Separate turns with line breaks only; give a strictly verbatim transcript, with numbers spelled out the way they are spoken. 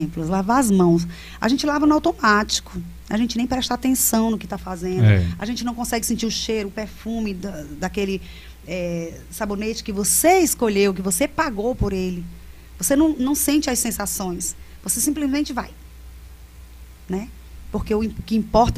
lavar as mãos. A gente lava no automático. A gente nem presta atenção no que está fazendo.
É.
A gente não consegue sentir o cheiro, o perfume da, daquele é, sabonete que você escolheu, que você pagou por ele. Você não, não sente as sensações. Você simplesmente vai. Né? Porque o que importa